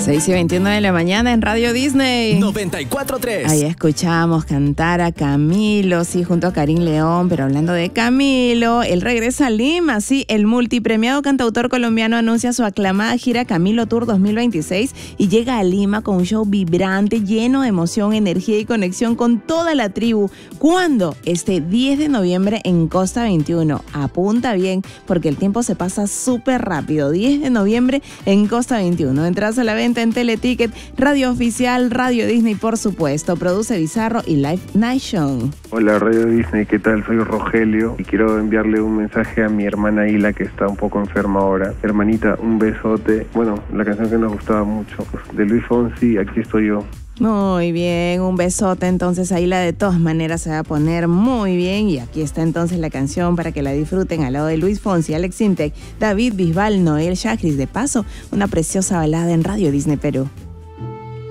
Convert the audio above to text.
6:21 de la mañana en Radio Disney 94.3. Ahí escuchamos cantar a Camilo, sí, junto a Karim León. Pero hablando de Camilo, él regresa a Lima, sí. El multipremiado cantautor colombiano anuncia su aclamada gira Camilo Tour 2026 y llega a Lima con un show vibrante, lleno de emoción, energía y conexión con toda la tribu. ¿Cuándo? Este 10 de noviembre en Costa 21. Apunta bien, porque el tiempo se pasa súper rápido. 10 de noviembre en Costa 21. Entradas a la venta en Teleticket, Radio Oficial, Radio Disney, por supuesto. Produce Bizarro y Live Nation. Hola Radio Disney, ¿qué tal? Soy Rogelio y quiero enviarle un mensaje a mi hermana Hila, que está un poco enferma ahora. Hermanita, un besote. Bueno, la canción que nos gustaba mucho, de Luis Fonsi, Aquí estoy yo. Muy bien, un besote. Entonces ahí la de todas maneras se va a poner muy bien. Y aquí está entonces la canción para que la disfruten al lado de Luis Fonsi, Alex Sintek, David Bisbal, Noel Chagris. De paso, una preciosa balada en Radio Disney Perú.